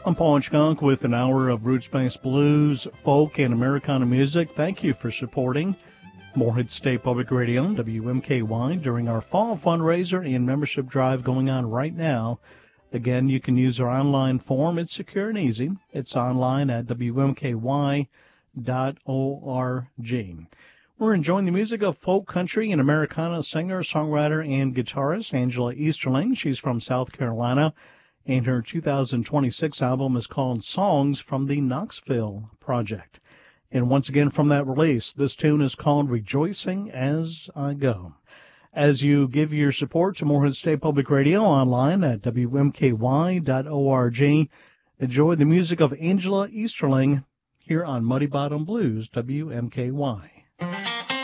I'm Paul Skunk with an hour of roots-based blues, folk, and Americana music. Thank you for supporting Morehead State Public Radio, WMKY, during our fall fundraiser and membership drive going on right now. Again, you can use our online form. It's secure and easy. It's online at WMKY.org. We're enjoying the music of folk, country, and Americana singer, songwriter, and guitarist Angela Easterling. She's from South Carolina, and her 2026 album is called Songs from the Knoxville Project. And once again from that release, this tune is called Rejoicing as I Go. As you give your support to Morehead State Public Radio online at WMKY.org, enjoy the music of Angela Easterling here on Muddy Bottom Blues, WMKY.